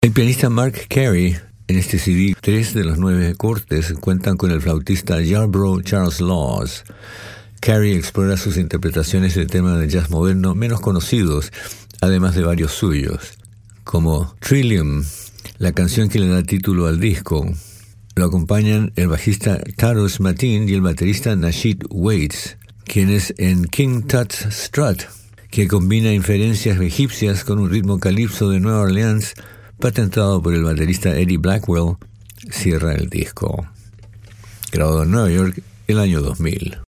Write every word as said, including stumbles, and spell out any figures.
El pianista Mark Carey. En este C D, tres de los nueve cortes cuentan con el flautista Yarbrough Charles Laws. Carey explora sus interpretaciones del tema de jazz moderno menos conocidos, además de varios suyos, como Trillium, la canción que le da título al disco. Lo acompañan el bajista Taros Matin y el baterista Nasheed Waits, quienes en King Tut's Strut, que combina inferencias egipcias con un ritmo calipso de Nueva Orleans, patentado por el baterista Eddie Blackwell, cierra el disco. Grabado en Nueva York el año dos mil.